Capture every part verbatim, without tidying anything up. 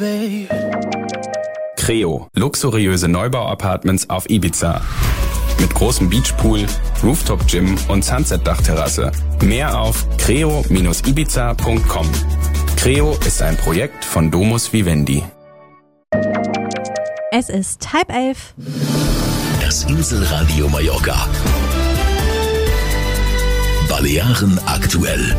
Creo, luxuriöse Neubau-Apartments auf Ibiza. Mit großem Beachpool, Rooftop-Gym und Sunset-Dachterrasse. Mehr auf creo Bindestrich ibiza Punkt com. Creo ist ein Projekt von Domus Vivendi. Es ist halb elf. Das Inselradio Mallorca. Balearen aktuell.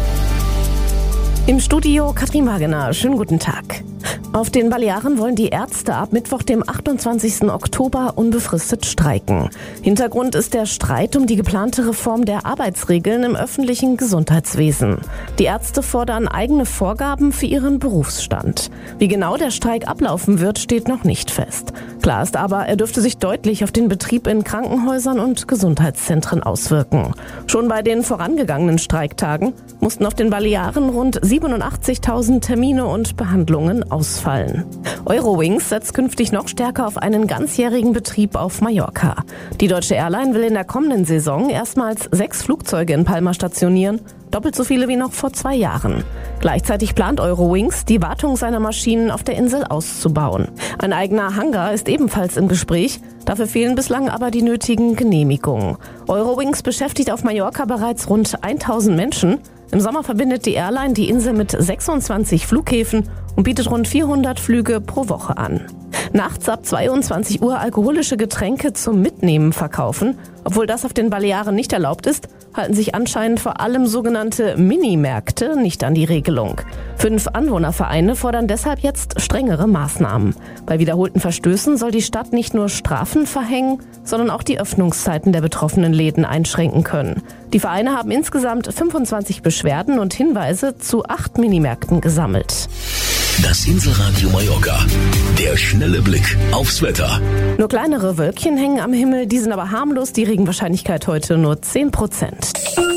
Im Studio Katrin Wagener. Schönen guten Tag. Auf den Balearen wollen die Ärzte ab Mittwoch, dem achtundzwanzigsten Oktober, unbefristet streiken. Hintergrund ist der Streit um die geplante Reform der Arbeitsregeln im öffentlichen Gesundheitswesen. Die Ärzte fordern eigene Vorgaben für ihren Berufsstand. Wie genau der Streik ablaufen wird, steht noch nicht fest. Klar ist aber, er dürfte sich deutlich auf den Betrieb in Krankenhäusern und Gesundheitszentren auswirken. Schon bei den vorangegangenen Streiktagen mussten auf den Balearen rund siebenundachtzigtausend Termine und Behandlungen ausfallen. Eurowings setzt künftig noch stärker auf einen ganzjährigen Betrieb auf Mallorca. Die deutsche Airline will in der kommenden Saison erstmals sechs Flugzeuge in Palma stationieren, doppelt so viele wie noch vor zwei Jahren. Gleichzeitig plant Eurowings, die Wartung seiner Maschinen auf der Insel auszubauen. Ein eigener Hangar ist ebenfalls im Gespräch, dafür fehlen bislang aber die nötigen Genehmigungen. Eurowings beschäftigt auf Mallorca bereits rund tausend Menschen. Im Sommer verbindet die Airline die Insel mit sechsundzwanzig Flughäfen und bietet rund vierhundert Flüge pro Woche an. Nachts ab zweiundzwanzig Uhr alkoholische Getränke zum Mitnehmen verkaufen. Obwohl das auf den Balearen nicht erlaubt ist, halten sich anscheinend vor allem sogenannte Minimärkte nicht an die Regelung. Fünf Anwohnervereine fordern deshalb jetzt strengere Maßnahmen. Bei wiederholten Verstößen soll die Stadt nicht nur Strafen verhängen, sondern auch die Öffnungszeiten der betroffenen Läden einschränken können. Die Vereine haben insgesamt fünfundzwanzig Beschwerden und Hinweise zu acht Minimärkten gesammelt. Das Inselradio Mallorca. Der schnelle Blick aufs Wetter. Nur kleinere Wölkchen hängen am Himmel, die sind aber harmlos. Die Regenwahrscheinlichkeit heute nur zehn Prozent.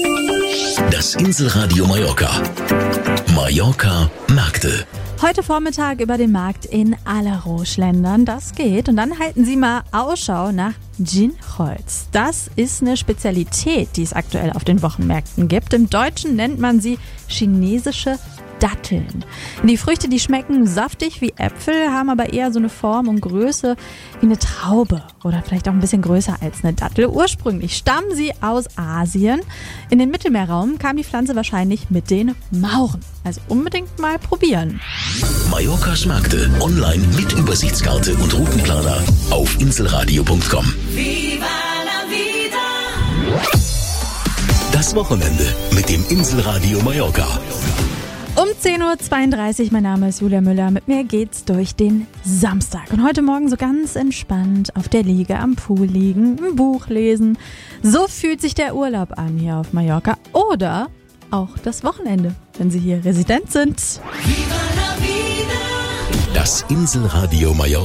Das Inselradio Mallorca. Mallorca Märkte. Heute Vormittag über den Markt in Alaró schlendern, das geht. Und dann halten Sie mal Ausschau nach Ginholz. Das ist eine Spezialität, die es aktuell auf den Wochenmärkten gibt. Im Deutschen nennt man sie chinesische Datteln. Die Früchte, die schmecken saftig wie Äpfel, haben aber eher so eine Form und Größe wie eine Traube oder vielleicht auch ein bisschen größer als eine Dattel. Ursprünglich stammen sie aus Asien. In den Mittelmeerraum kam die Pflanze wahrscheinlich mit den Mauren. Also unbedingt mal probieren. Mallorcas Märkte online mit Übersichtskarte und Routenplaner auf inselradio Punkt com. Viva la vida. Das Wochenende mit dem Inselradio Mallorca. Um zehn Uhr zweiunddreißig, mein Name ist Julia Müller. Mit mir geht's durch den Samstag. Und heute Morgen so ganz entspannt auf der Liege am Pool liegen, ein Buch lesen. So fühlt sich der Urlaub an hier auf Mallorca. Oder auch das Wochenende, wenn Sie hier Resident sind. Das Inselradio Mallorca.